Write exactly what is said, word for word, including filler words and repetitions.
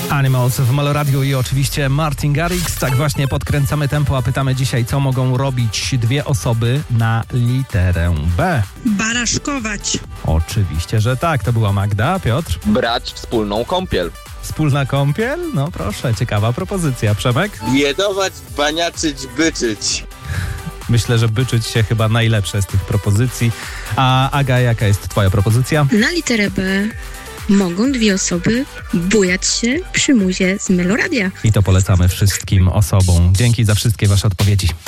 Animals w Meloradiu i oczywiście Martin Garrix. Tak właśnie podkręcamy tempo, a pytamy dzisiaj, co mogą robić dwie osoby na literę B. Baraszkować. Oczywiście, że tak. To była Magda. Piotr? Brać wspólną kąpiel. Wspólna kąpiel? No proszę, ciekawa propozycja. Przemek? Biedować, baniaczyć, byczyć. Myślę, że byczyć się chyba najlepsze z tych propozycji. A Aga, jaka jest twoja propozycja? Na literę B mogą dwie osoby bujać się przy muzie z Meloradia. I to polecamy wszystkim osobom. Dzięki za wszystkie wasze odpowiedzi.